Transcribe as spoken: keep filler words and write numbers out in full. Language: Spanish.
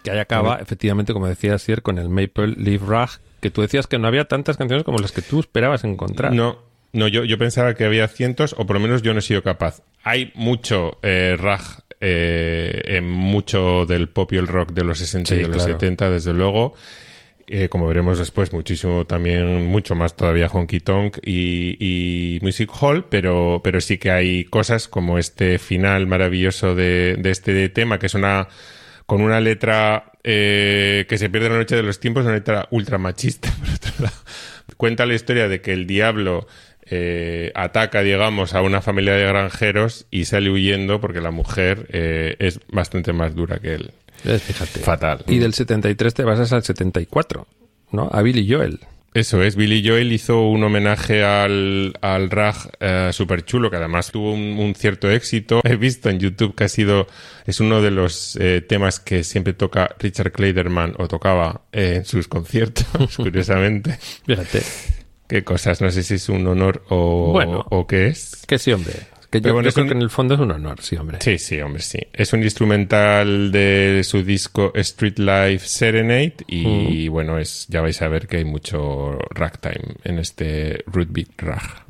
Que ahí acaba, ¿Vale? efectivamente, como decía Sier, con el Maple Leaf Rag, que tú decías que no había tantas canciones como las que tú esperabas encontrar. No, no yo, yo pensaba que había cientos, o por lo menos yo no he sido capaz. Hay mucho eh, rag, eh, en mucho del pop y el rock de los sesenta Sí, y de los claro. setenta, desde luego. Eh, como veremos después, muchísimo también, mucho más todavía Honky Tonk y, y Music Hall, pero, pero sí que hay cosas como este final maravilloso de, de este tema, que es una con una letra eh, que se pierde la noche de los tiempos, una letra ultra machista, por otro lado. Cuenta la historia de que el diablo eh, ataca, digamos, a una familia de granjeros y sale huyendo porque la mujer eh, es bastante más dura que él. Eh, Fíjate. Fatal. Y del setenta y tres te vas al setenta y cuatro, ¿no? A Billy Joel. Eso es, Billy Joel hizo un homenaje al, al rag eh, súper chulo, que además tuvo un, un cierto éxito. He visto en YouTube que ha sido, es uno de los eh, temas que siempre toca Richard Clayderman, o tocaba eh, en sus conciertos, curiosamente. Fíjate. Qué cosas, no sé si es un honor o, Bueno. o qué es. Que sí, hombre. Que Pero yo, bueno, yo es creo un- que en el fondo es un honor, sí, hombre. Sí, sí, hombre, sí. Es un instrumental de su disco Street Life Serenade y bueno, es ya vais a ver que hay mucho ragtime en este Root Beat Rag.